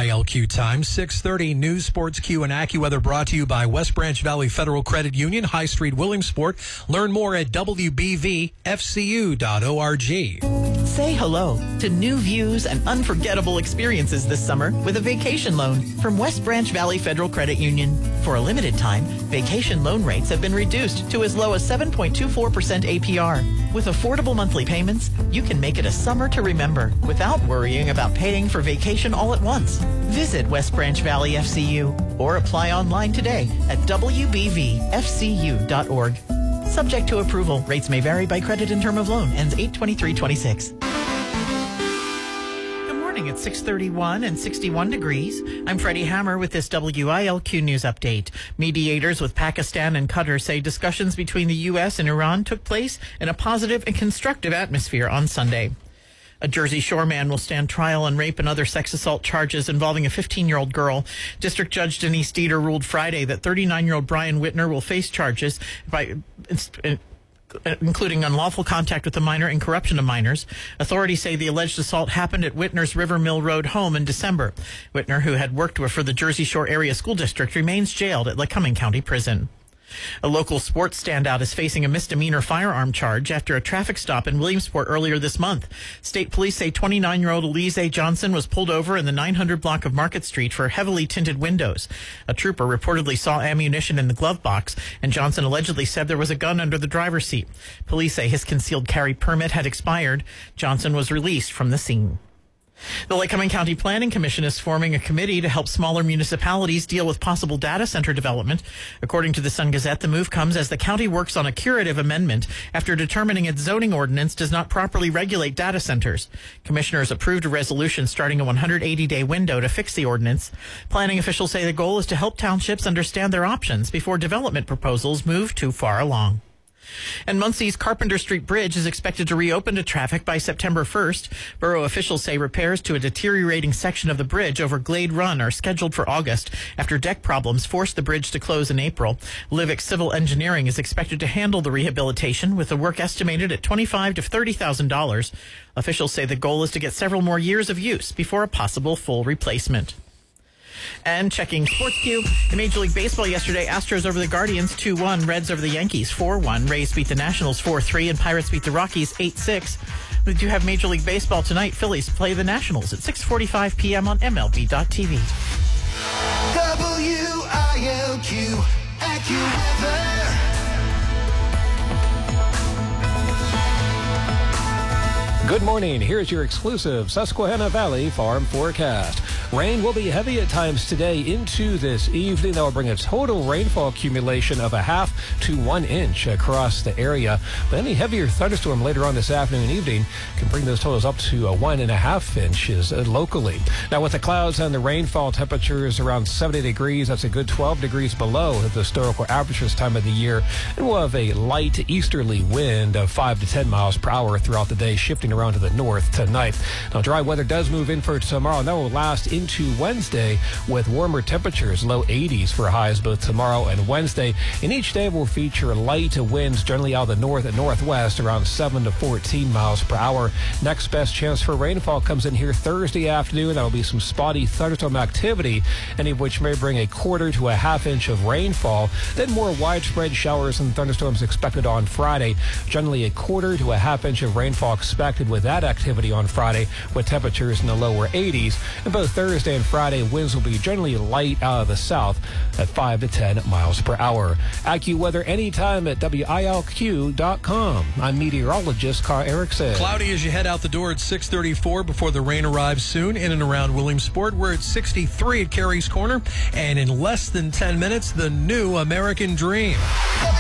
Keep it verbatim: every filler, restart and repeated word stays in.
I L Q time, six thirty News, Sports Q, and AccuWeather brought to you by West Branch Valley Federal Credit Union, High Street, Williamsport. Learn more at W B V F C U dot org. Say hello to new views and unforgettable experiences this summer with a vacation loan from West Branch Valley Federal Credit Union. For a limited time, vacation loan rates have been reduced to as low as seven point two four percent A P R. With affordable monthly payments, you can make it a summer to remember without worrying about paying for vacation all at once. Visit West Branch Valley F C U or apply online today at W B V F C U dot org. Subject to approval. Rates may vary by credit and term of loan. Ends eight twenty-three twenty-six. Good morning. It's six thirty-one and sixty-one degrees. I'm Freddie Hammer with this W I L Q News update. Mediators with Pakistan and Qatar say discussions between the U S and Iran took place in a positive and constructive atmosphere on Sunday. A Jersey Shore man will stand trial on rape and other sex assault charges involving a fifteen-year-old girl. District Judge Denise Dieter ruled Friday that thirty-nine-year-old Brian Whitner will face charges by including unlawful contact with a minor and corruption of minors. Authorities say the alleged assault happened at Whitner's River Mill Road home in December. Whitner, who had worked for the Jersey Shore Area School District, remains jailed at Lycoming County Prison. A local sports standout is facing a misdemeanor firearm charge after a traffic stop in Williamsport earlier this month. State police say twenty-nine-year-old Elise Johnson was pulled over in the nine hundred block of Market Street for heavily tinted windows. A trooper reportedly saw ammunition in the glove box, and Johnson allegedly said there was a gun under the driver's seat. Police say his concealed carry permit had expired. Johnson was released from the scene. The Lycoming County Planning Commission is forming a committee to help smaller municipalities deal with possible data center development. According to the Sun Gazette, the move comes as the county works on a curative amendment after determining its zoning ordinance does not properly regulate data centers. Commissioners approved a resolution starting a one hundred eighty day window to fix the ordinance. Planning officials say the goal is to help townships understand their options before development proposals move too far along. And Muncie's Carpenter Street Bridge is expected to reopen to traffic by September first. Borough officials say repairs to a deteriorating section of the bridge over Glade Run are scheduled for August after deck problems forced the bridge to close in April. Livick Civil Engineering is expected to handle the rehabilitation, with the work estimated at twenty-five thousand to thirty thousand dollars. Officials say the goal is to get several more years of use before a possible full replacement. And checking Sports Q, in Major League Baseball yesterday, Astros over the Guardians two one, Reds over the Yankees four one, Rays beat the Nationals four three, and Pirates beat the Rockies eight six. We do have Major League Baseball tonight. Phillies play the Nationals at six forty-five p.m. on M L B dot T V. W I L Q, AccuWeather. Good morning. Here's your exclusive Susquehanna Valley Farm forecast. Rain will be heavy at times today into this evening. That will bring a total rainfall accumulation of a half to one inch across the area. But any heavier thunderstorm later on this afternoon and evening can bring those totals up to a one and a half inches locally. Now, with the clouds and the rainfall, temperatures around seventy degrees. That's a good twelve degrees below the historical average this time of the year. And we'll have a light easterly wind of five to ten miles per hour throughout the day, shifting around to the north tonight. Now, dry weather does move in for tomorrow, and that will last into Wednesday with warmer temperatures, low eighties for highs both tomorrow and Wednesday. And each day will feature light winds generally out of the north and northwest around seven to fourteen miles per hour. Next best chance for rainfall comes in here Thursday afternoon. That will be some spotty thunderstorm activity, any of which may bring a quarter to a half inch of rainfall. Then more widespread showers and thunderstorms expected on Friday. Generally a quarter to a half inch of rainfall expected with that activity on Friday, with temperatures in the lower eighties. And both Thursday and Friday, winds will be generally light out of the south at five to ten miles per hour. AccuWeather anytime at W I L Q dot com. I'm meteorologist Carl Erickson. Cloudy as you head out the door at six thirty-four before the rain arrives soon in and around Williamsport. We're at sixty-three at Carey's Corner. And in less than ten minutes, the new American Dream.